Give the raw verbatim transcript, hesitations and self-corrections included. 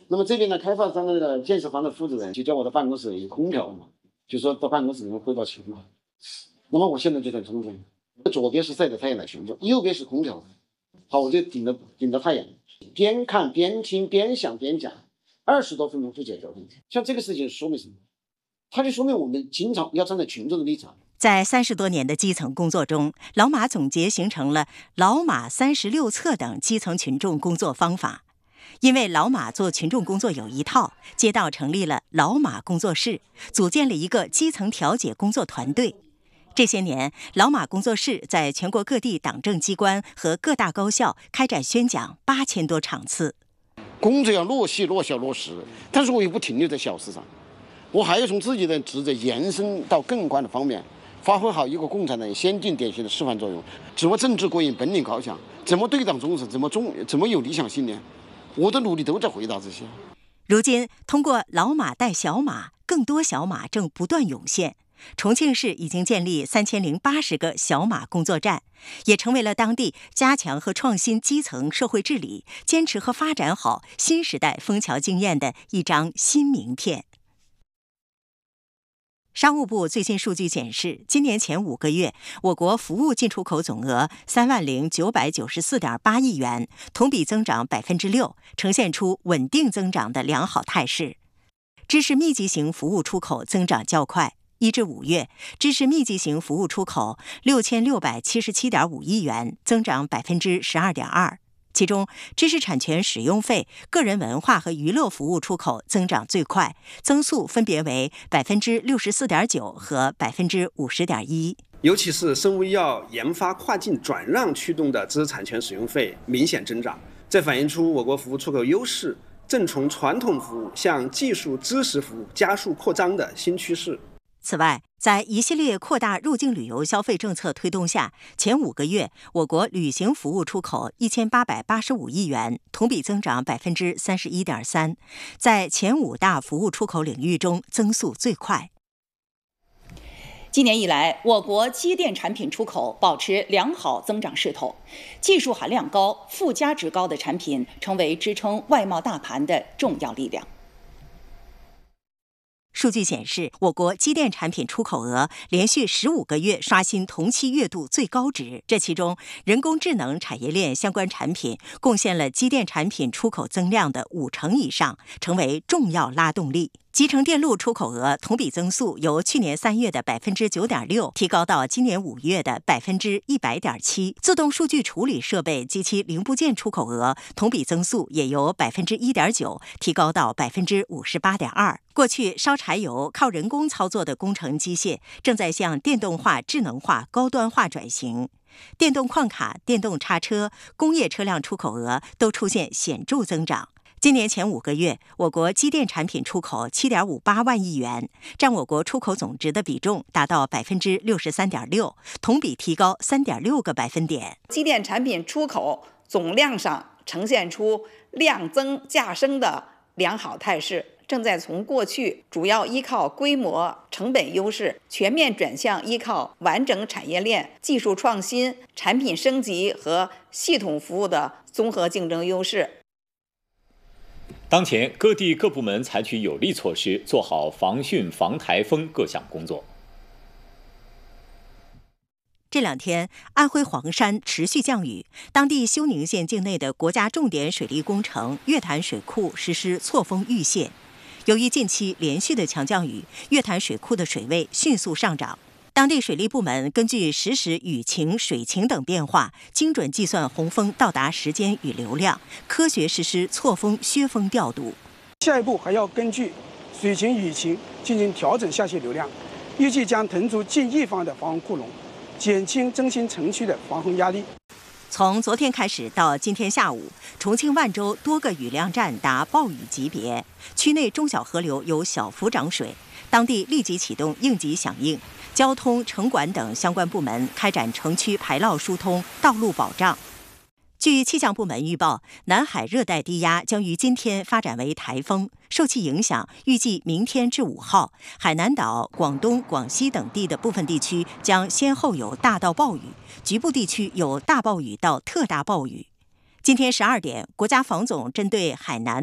那么这边呢，开发商的那个建设方的负责人就叫我到办公室有空调嘛，就说到办公室里面汇报情况。那么我现在就在中间，左边是晒着太阳的群众，右边是空调。好，我就顶着顶着太阳，边看边听边想边讲，二十多分钟就解决问题。像这个事情说明什么？它就说明我们经常要站在群众的立场。 在三十多年的基层工作中，老马总结形成了老马三十六策等基层群众工作方法。因为老马做群众工作有一套，街道成立了老马工作室，组建了一个基层调解工作团队。这些年，老马工作室在全国各地党政机关和各大高校开展宣讲八千多场次。 工作要落细、落小、落实，但是我也不停留在小事上，我还要从自己的职责延伸到更宽的方面，发挥好一个共产党先进典型的示范作用。怎么政治过硬、本领高强，怎么对党忠诚，怎么忠，怎么有理想信念，我的努力都在回答这些。 如今，通过老马带小马，更多小马正不断涌现。重庆市已经建立三千零八十个小马工作站，也成为了当地加强和创新基层社会治理、坚持和发展好新时代枫桥经验的一张新名片。商务部最新数据显示，今年前五个月，我国服务进出口总额三万零九百九十四点八亿元，同比增长百分之六，呈现出稳定增长的良好态势。知识密集型服务出口增长较快。一至五月，知识密集型服务出口六千六百七十七点五亿元，增长百分之十二点二。其中，知识产权使用费、个人文化和娱乐服务出口增长最快，增速分别为百分之六十四点九和百分之五十点一。 尤其是生物医药研发跨境转让驱动的知识产权使用费明显增长，这反映出我国服务出口优势正从传统服务向技术知识服务加速扩张的新趋势。 此外，在一系列扩大入境旅游消费政策推动下，前五个月，我国旅行服务出口一千八百八十五亿元，同比增长百分之三十一点三，在前五大服务出口领域中增速最快。 今年以来，我国机电产品出口保持良好增长势头，技术含量高、附加值高的产品成为支撑外贸大盘的重要力量。 数据显示，我国机电产品出口额连续十五个月刷新同期月度最高值。这其中，人工智能产业链相关产品贡献了机电产品出口增量的五成以上，成为重要拉动力。集成电路出口额同比增速由去年三月的百分之九点六提高到今年五月的百分之一百点七。自动数据处理设备及其零部件出口额同比增速也由百分之一点九提高到百分之五十八点二。过去烧柴油、靠人工操作的工程机械正在向电动化、智能化、高端化转型。电动矿卡、电动叉车、工业车辆出口额都出现显著增长。今年前五个月，我国机电产品出口七点五八万亿元，占我国出口总值的比重达到百分之六十三点六，同比提高三点六个百分点。 机电产品出口总量上呈现出量增价升的良好态势，正在从过去主要依靠规模、成本优势，全面转向依靠完整产业链、技术创新、产品升级和系统服务的综合竞争优势。 当前，各地各部门采取有力措施，做好防汛防台风各项工作。 这两天，安徽黄山持续降雨，当地休宁县境内的国家重点水利工程月潭水库实施错峰预泄。由于近期连续的强降雨，月潭水库的水位迅速上涨。当地水利部门根据实时雨情、水情等变化，精准计算洪峰到达时间与流量，科学实施错峰削峰调度。 下一步还要根据水情、雨情进行调整下泄流量，预计将腾出近一方的防洪库容，减轻中心城区的防洪压力。 从昨天开始到今天下午，重庆万州多个雨量站达暴雨级别，区内中小河流有小幅涨水，当地立即启动应急响应，交通、城管等相关部门开展城区排涝疏通、道路保障。据气象部门预报，南海热带低压将于今天发展为台风，受其影响，预计明天至五号，海南岛、广东、广西等地的部分地区将先后有大到暴雨，局部地区有大暴雨到特大暴雨。今天十二点，国家防总针对海南